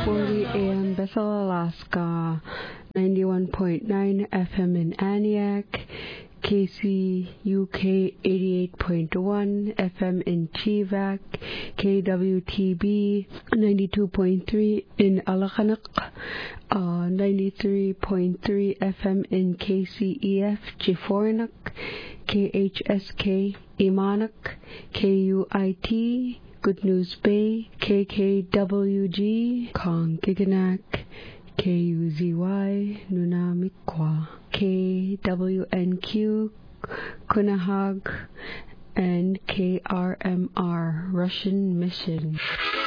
1240 AM Bethel, Alaska, 91.9 FM in Aniak, KCUK 88.1 FM in Chivac, KWTB 92.3 in Alakanak, 93.3 FM in KCEF Chifornak, KHSK Imanak, KUIT Good News Bay, KKWG Kongiganak, KUZY Nunamikwa, KWNQ Kunahag, and KRMR Russian Mission.